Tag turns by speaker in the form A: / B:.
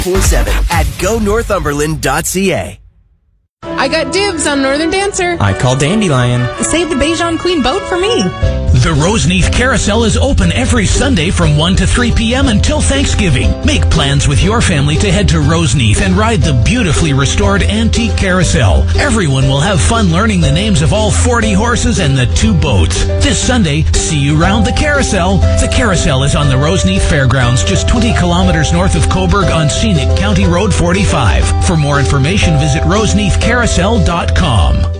A: 24/7 at gonorthumberland.ca.
B: I got dibs on Northern Dancer.
C: I call Dandelion.
B: Save the Bejon Queen boat for me.
D: The Roseneath Carousel is open every Sunday from 1 to 3 p.m. until Thanksgiving. Make plans with your family to head to Roseneath and ride the beautifully restored antique carousel. Everyone will have fun learning the names of all 40 horses and the 2 boats. This Sunday, see you round the carousel. The carousel is on the Roseneath Fairgrounds, just 20 kilometers north of Coburg on scenic County Road 45. For more information, visit roseneathcarousel.com.